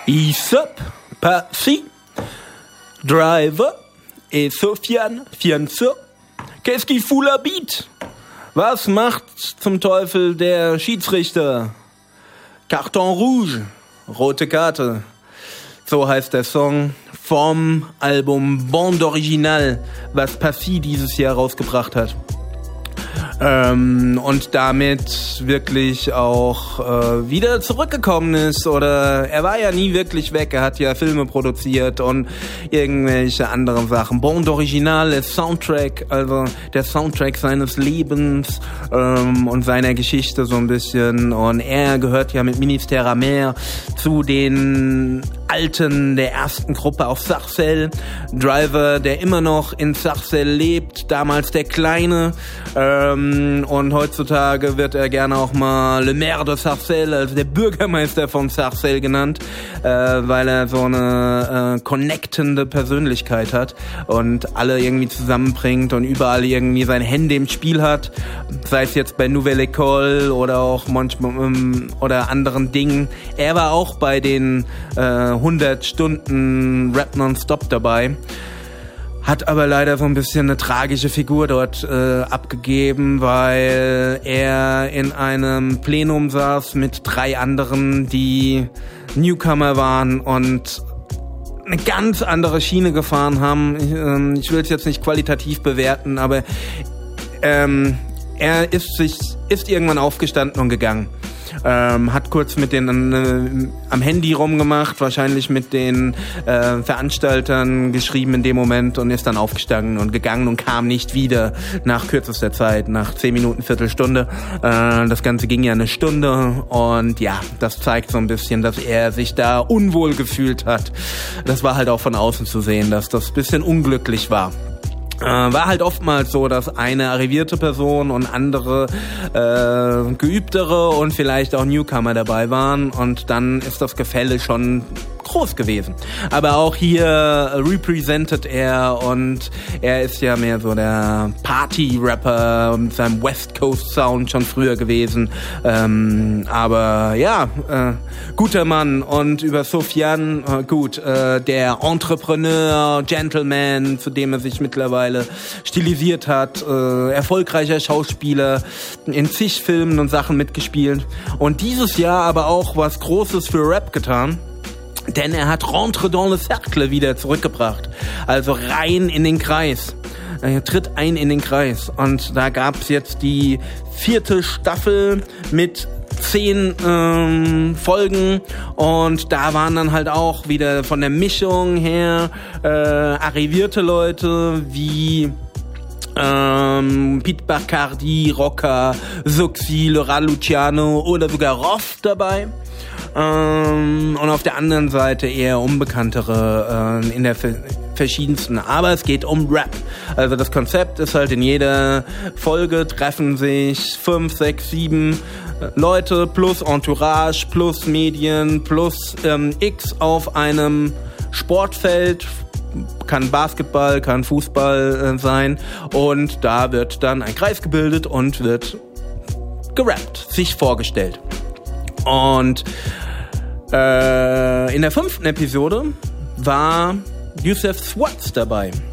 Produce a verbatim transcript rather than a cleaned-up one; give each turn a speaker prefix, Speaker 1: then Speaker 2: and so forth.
Speaker 1: Isop, Patsy, Driver, et Sofiane, Fianso, qu'est-ce qu'il fout la bite? Was macht zum Teufel der Schiedsrichter? Carton Rouge, rote Karte. So heißt der Song vom Album Bande Originale, was Passy dieses Jahr rausgebracht hat. Ähm, und damit wirklich auch äh, wieder zurückgekommen ist, oder er war ja nie wirklich weg, er hat ja Filme produziert und irgendwelche anderen Sachen. Bande Originale ist Soundtrack, also der Soundtrack seines Lebens ähm, und seiner Geschichte so ein bisschen, und er gehört ja mit Ministère Amer zu den Alten der ersten Gruppe auf Sarcelles. Driver, der immer noch in Sarcelles lebt, damals der Kleine, ähm, und heutzutage wird er gerne auch mal Le Maire de Sarcelles, also der Bürgermeister von Sarcelles genannt, äh, weil er so eine äh, connectende Persönlichkeit hat und alle irgendwie zusammenbringt und überall irgendwie seine Hände im Spiel hat, sei es jetzt bei Nouvelle École oder auch manchmal ähm, oder anderen Dingen. Er war auch bei den äh, hundert Stunden Rap Nonstop dabei, hat aber leider so ein bisschen eine tragische Figur dort äh, abgegeben, weil er in einem Plenum saß mit drei anderen, die Newcomer waren und eine ganz andere Schiene gefahren haben. Ich, ähm, ich will es jetzt nicht qualitativ bewerten, aber ähm, er ist sich ist irgendwann aufgestanden und gegangen. Ähm, hat kurz mit den äh, am Handy rumgemacht, wahrscheinlich mit den äh, Veranstaltern geschrieben in dem Moment und ist dann aufgestanden und gegangen und kam nicht wieder nach kürzester Zeit, nach zehn Minuten, Viertelstunde. Äh, das Ganze ging ja eine Stunde und ja, das zeigt so ein bisschen, dass er sich da unwohl gefühlt hat. Das war halt auch von außen zu sehen, dass das ein bisschen unglücklich war. Äh, war halt oftmals so, dass eine arrivierte Person und andere äh, geübtere und vielleicht auch Newcomer dabei waren, und dann ist das Gefälle schon groß gewesen. Aber auch hier represented er, und er ist ja mehr so der Party-Rapper mit seinem West Coast Sound schon früher gewesen. Ähm, aber ja, äh, guter Mann. Und über Sofiane, äh, gut, äh, der Entrepreneur, Gentleman, zu dem er sich mittlerweile stilisiert hat, äh, erfolgreicher Schauspieler, in zig Filmen und Sachen mitgespielt. Und dieses Jahr aber auch was Großes für Rap getan. Denn er hat Rentre dans le Cercle wieder zurückgebracht. Also rein in den Kreis. Er tritt ein in den Kreis. Und da gab's jetzt die vierte Staffel mit zehn ähm, Folgen. Und da waren dann halt auch wieder von der Mischung her äh, arrivierte Leute wie ähm, Pete Bacardi, Rocca, Suxi, Laura Luciano oder sogar Roff dabei. Ähm, und auf der anderen Seite eher unbekanntere äh, in der ver- verschiedensten. Aber es geht um Rap. Also das Konzept ist halt, in jeder Folge treffen sich fünf, sechs, sieben Leute plus Entourage, plus Medien, plus ähm, X auf einem Sportfeld. Kann Basketball, kann Fußball äh, sein. Und da wird dann ein Kreis gebildet und wird gerappt, sich vorgestellt. Und äh, in der fünften Episode war Youssef Swatz dabei.